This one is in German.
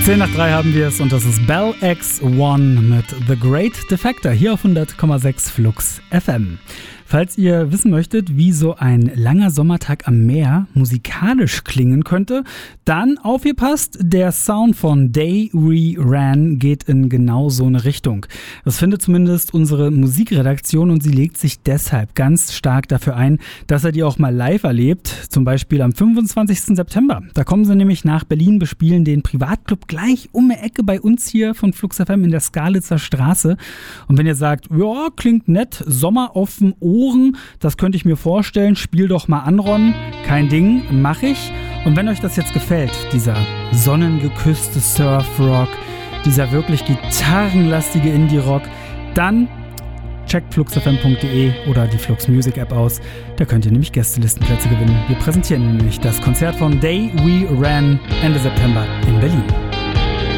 10:03 haben wir es und das ist Bell X1 mit The Great Defector hier auf 100,6 Flux FM. Falls ihr wissen möchtet, wie so ein langer Sommertag am Meer musikalisch klingen könnte, dann aufgepasst, der Sound von Day We Ran geht in genau so eine Richtung. Das findet zumindest unsere Musikredaktion und sie legt sich deshalb ganz stark dafür ein, dass er die auch mal live erlebt, zum Beispiel am 25. September. Da kommen sie nämlich nach Berlin, bespielen den Privatclub gleich um die Ecke bei uns hier von Flux FM in der Skalitzer Straße. Und wenn ihr sagt, ja, klingt nett, Sommer auf dem Ohren, das könnte ich mir vorstellen, spiel doch mal an, Ron. Kein Ding, mach ich. Und wenn euch das jetzt gefällt, dieser sonnengeküsste Surfrock, dieser wirklich gitarrenlastige Indie-Rock, dann checkt fluxfm.de oder die Flux Music App aus. Da könnt ihr nämlich Gästelistenplätze gewinnen. Wir präsentieren nämlich das Konzert von Day We Ran Ende September in Berlin.